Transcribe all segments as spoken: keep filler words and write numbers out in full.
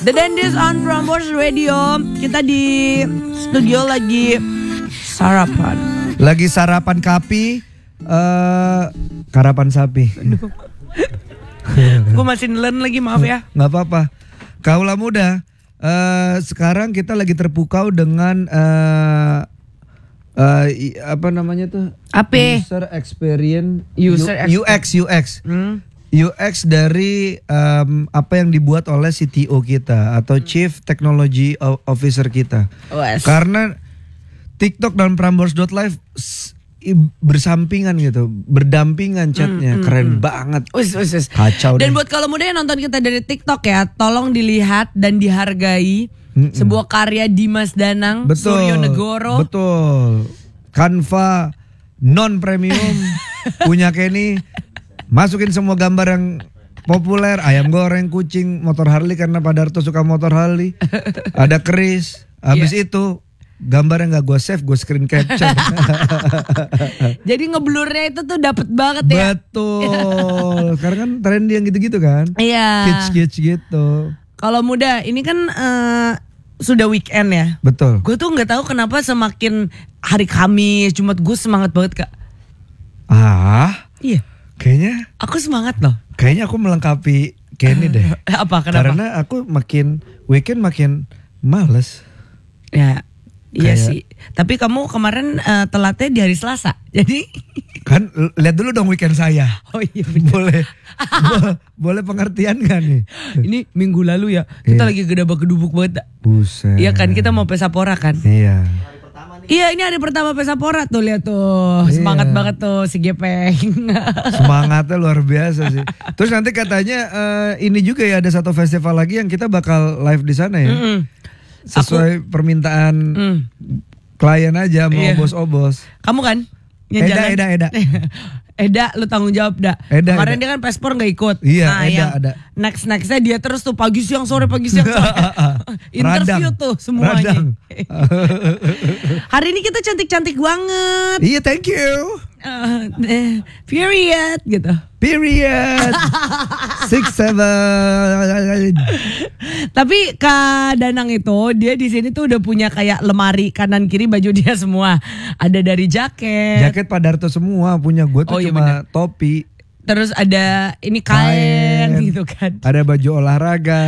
The Dentist on Prambors Radio. Kita di studio lagi sarapan. Lagi sarapan kapi, uh, karapan sapi. Gue masih nelen lagi, maaf ya. Nggak apa-apa. Kaula muda. Uh, sekarang kita lagi terpukau dengan uh, uh, apa namanya tuh? Apa? User experience. User U, UX UX. Hmm. U X dari um, apa yang dibuat oleh C T O kita atau Chief Technology Officer kita. O S. Karena TikTok dan Prambors dot live bersampingan gitu, berdampingan chatnya, mm, keren mm. banget. Us, us, us. Kacau. Dan deh. buat kalau muda yang nonton kita dari TikTok ya, tolong dilihat dan dihargai mm -mm. sebuah karya Dimas Danang, betul, Suryo Negoro. Betul. Canva non premium punya Kenny. Masukin semua gambar yang populer, ayam goreng, kucing, motor Harley karena Pak Darto suka motor Harley. Ada keris. Habis yeah. itu gambar yang gak gue save, gue screen capture. Jadi ngeblurnya itu tuh dapet banget ya. Betul. Karena kan trendy yang gitu-gitu kan. Iya. Kids-kids gitu. Kalau muda, ini kan uh, sudah weekend ya. Betul. Gue tuh nggak tahu kenapa semakin hari Kamis, Jumat gue semangat banget kak. Ah. Iya. Kayaknya aku semangat loh. Kayaknya aku melengkapi Kenny deh. Apa? Kenapa? Karena aku makin weekend makin males. Ya, iya Kayak... sih. Tapi kamu kemarin uh, telatnya di hari Selasa. Jadi kan lihat dulu dong weekend saya. Oh iya bener. Boleh bo boleh pengertian gak nih? Ini minggu lalu ya. Kita iya. lagi gedabak-gedubuk banget. Buset. Iya kan, kita mau Pesapora kan? Iya. Iya, ini hari pertama Pesapora tuh, lihat tuh. Semangat iya. banget tuh si Gepeng. Semangatnya luar biasa sih. Terus nanti katanya uh, ini juga ya, ada satu festival lagi yang kita bakal live di sana ya. Mm -mm. Sesuai Aku, permintaan mm. klien aja mau iya. obos-obos. Kamu kan? Eda, jalan. Eda, Eda. Eda, lu tanggung jawab dah. Eda, Kemarin Eda. dia kan paspor nggak ikut. Iya, nah, Eda, yang ada. Next nextnya dia terus tuh pagi siang sore pagi siang sore. Interview Radang. tuh semuanya. Hari ini kita cantik-cantik banget. Iya, thank you. Uh, eh, period gitu. Period. Six seven. Tapi Kak Danang itu dia di sini tuh udah punya kayak lemari kanan kiri baju dia semua. Ada dari jaket. Jaket Pak Darto semua punya, gue tuh oh, cuma iya topi. Terus ada ini kain, kain gitu kan. Ada baju olahraga.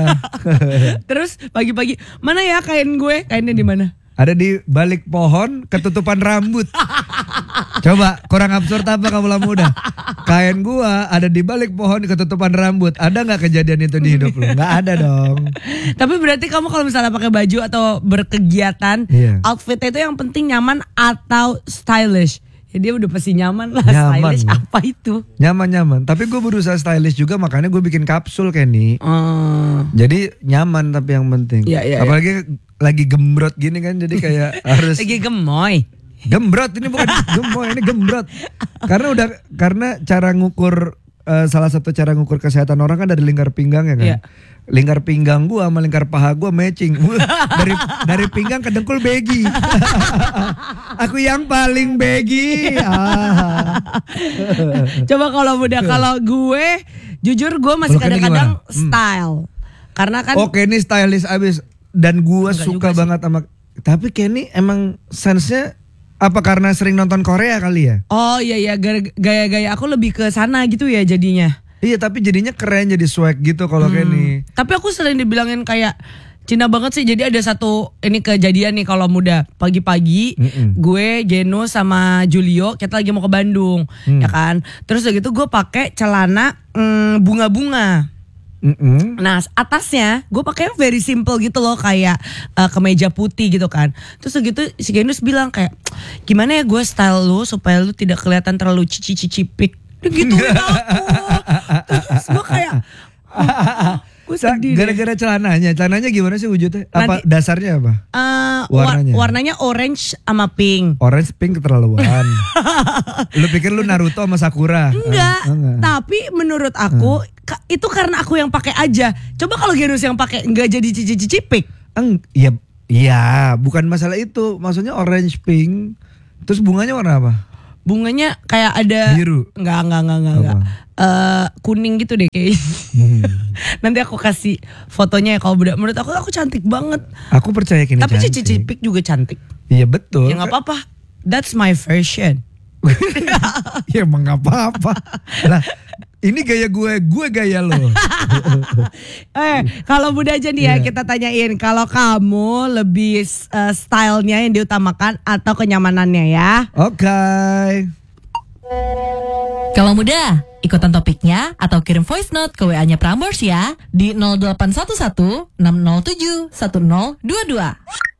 Terus pagi-pagi, mana ya kain gue? Kainnya di mana? Ada di balik pohon ketutupan rambut. Coba kurang absurd apa kamu muda? Kain gua ada di balik pohon ketutupan rambut. Ada nggak kejadian itu di hidup lu? Nggak ada dong. Tapi berarti kamu kalau misalnya pakai baju atau berkegiatan, iya. outfitnya itu yang penting nyaman atau stylish. Ya dia udah pasti nyaman lah. Nyaman. Stylish apa itu? Nyaman-nyaman. Tapi gue berusaha stylish juga, makanya gue bikin kapsul Kenny. Hmm. Jadi nyaman tapi yang penting. Ya, ya, apalagi ya. Lagi gembrot gini kan, jadi kayak harus. Lagi gemoy. Gembrot ini bukan gemoy, ini gembrot. Karena udah karena cara ngukur uh, salah satu cara ngukur kesehatan orang kan dari lingkar pinggang ya kan. Ya. Lingkar pinggang gua sama lingkar paha gua matching. dari dari pinggang ke dengkul begi. Aku yang paling begi. Ah. Coba kalau muda, kalau gue jujur gue masih kadang-kadang style. Hmm. Karena kan oke, ini stylish abis dan gue suka banget sama. Tapi Kenny emang sense-nya apa karena sering nonton Korea kali ya? Oh iya iya, gaya-gaya aku lebih ke sana gitu ya jadinya. Iya, tapi jadinya keren, jadi swag gitu kalau hmm. Kenny. Tapi aku sering dibilangin kayak Cina banget sih. Jadi ada satu ini kejadian nih kalau muda. Pagi-pagi mm -mm. gue, Geno sama Julio kita lagi mau ke Bandung, mm. ya kan. Terus udah gitu gue pakai celana mm, bunga-bunga. Mm-hmm. Nah atasnya gue pakai very simple gitu loh, kayak uh, kemeja putih gitu kan. Terus gitu si Genus bilang kayak, gimana ya gue style lu supaya lu tidak kelihatan terlalu cici-cicipik gitu aku. Terus gue kayak oh, gue sedih gara-gara celananya. Celananya gimana sih wujudnya? Apa nanti, dasarnya apa? Uh, warnanya war warnanya orange sama pink. Orange pink keterlaluan. Lu pikir lu Naruto sama Sakura? Enggak, uh, enggak. Tapi menurut aku uh. itu karena aku yang pakai aja. Coba kalau Genus yang pakai enggak jadi cici-cicipik. Eng, iya, iya, bukan masalah itu. Maksudnya orange pink. Terus bunganya warna apa? bunganya kayak ada biru. Enggak, enggak, enggak, enggak, enggak. Uh, kuning gitu deh kayaknya. Hmm. Nanti aku kasih fotonya ya kalau budak. Menurut aku aku cantik banget. Aku percaya kini tapi cantik. Cici Cipik juga cantik. Iya betul. Ya nggak apa-apa. That's my version. Ya emang nggak apa-apa. Lah ini gaya gue, gue gaya lo. Eh, kalau Bunda aja nih ya, yeah. kita tanyain kalau kamu lebih uh, stylenya yang diutamakan atau kenyamanannya ya. Oke. Okay. Kalau muda, ikutan topiknya atau kirim voice note ke W A-nya Prambors ya di nol delapan satu satu enam nol tujuh satu nol dua dua.